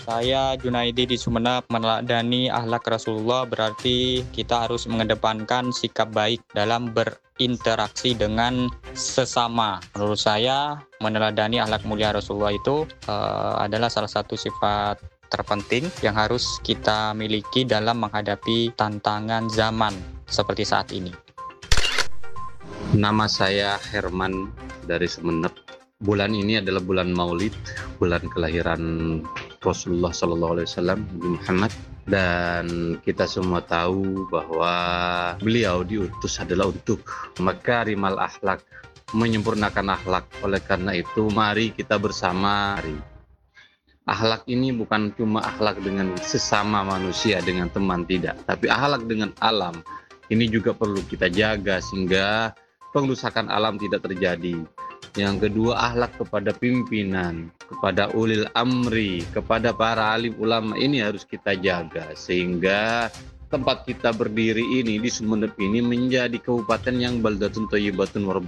Saya Junaidi di Sumeneb, meneladani akhlak Rasulullah berarti kita harus mengedepankan sikap baik dalam berinteraksi dengan sesama. Menurut saya, meneladani akhlak mulia Rasulullah itu adalah salah satu sifat terpenting yang harus kita miliki dalam menghadapi tantangan zaman seperti saat ini. Nama saya Herman dari Sumeneb. Bulan ini adalah bulan Maulid, bulan kelahiran Rasulullah SAW, Nabi Muhammad. Dan kita semua tahu bahwa beliau diutus adalah untuk makarimal akhlak, menyempurnakan akhlak. Oleh karena itu, mari kita bersama. Akhlak ini bukan cuma akhlak dengan sesama manusia, dengan teman, tidak. Tapi akhlak dengan alam. Ini juga perlu kita jaga sehingga pengrusakan alam tidak terjadi. Yang kedua, akhlak kepada pimpinan, kepada ulil amri, kepada para alim ulama, ini harus kita jaga sehingga tempat kita berdiri ini di Sumeneb ini menjadi kabupaten yang baldatun thayyibatun